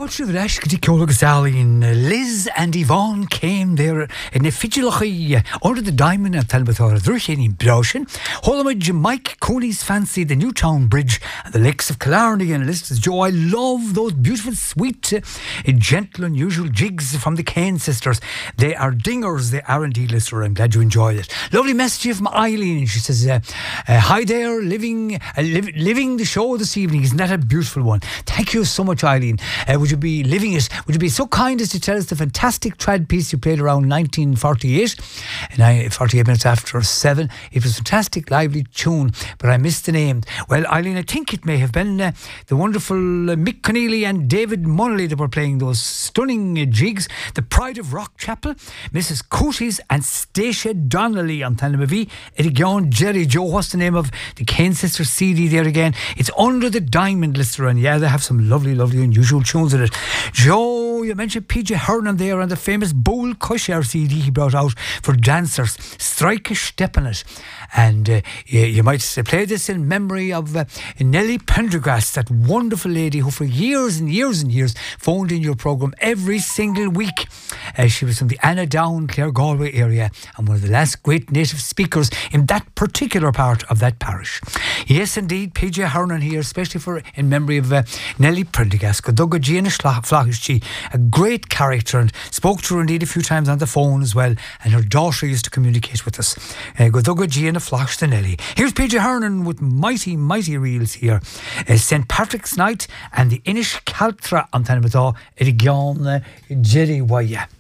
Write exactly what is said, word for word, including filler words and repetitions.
much of that, Sally, Liz and Yvonne came there in a Fidgelachi under the diamond at Talbot Druchin in Browshin. Holomage Mike Cooney's Fancy, the Newtown Bridge, and the Lakes of Killarney and Lister's Joe. I love those beautiful, sweet, uh, gentle, unusual jigs from the Kane sisters. They are dingers, they are indeed, Lister. I'm glad you enjoyed it. Lovely message from Eileen. She says, uh, uh, hi there, living, uh, li- living the show this evening. Isn't that a beautiful one? Thank you so much, Eileen. Uh, would you be living it? Would you be so kind as to tell us the fantastic trad piece you played around nineteen forty-eight? And I, forty-eight minutes after seven. It was a fantastic, lively tune, but I missed the name. Well, Eileen, I think it may have been uh, the wonderful uh, Mick Conneely and David Munnelly that were playing those stunning uh, jigs. The Pride of Rock Chapel, Missus Cooties and Stacia Donnelly on Talnamavi. It again, Jerry Joe, what's the name of the Kane Sisters C D there again? It's Under the Diamond, Lister, and yeah, they have some lovely, lovely, unusual tunes in it. Joe, you mentioned P J Hernan there and the famous Bull Cusher C D he brought out for dancers. Strike a step on it. And uh, you, you might play this in memory of uh, Nellie Pendergrass, that wonderful lady who for years and years and years phoned in your programme every single week. Uh, she was from the Anna Down, Clare Galway area and one of the last great native speakers in that particular part of that parish. Yes, indeed, P J Hernan here, especially for in memory of uh, Nellie Pendergrass. Godugga Gina Flahishi, a great character, and spoke to her indeed a few times on the phone as well, and her daughter used to communicate with us. Uh, Godugga Gina Flash the Nelly. Here's P J Hernan with mighty, mighty reels here. Uh, Saint Patrick's Night and the Inish Caltra on Tanamato, Edigion Jerry Waya.